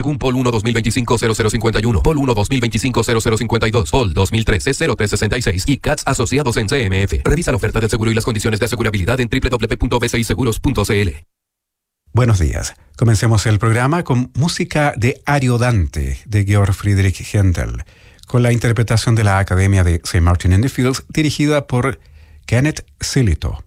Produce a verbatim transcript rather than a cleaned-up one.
según P O L uno dos mil veinticinco cero cero cincuenta y uno, P O L uno dos mil veinticinco cero cero cincuenta y dos, P O L dos mil trece cero tres sesenta y seis y C A T S asociados en C M F. Revisa la oferta del seguro y las condiciones de asegurabilidad en doble u doble u doble u punto b c i seguros punto c l. Buenos días. Comencemos el programa con música de Ariodante de Georg Friedrich Händel, con la interpretación de la Academia de Saint Martin in the Fields dirigida por Kenneth Silito.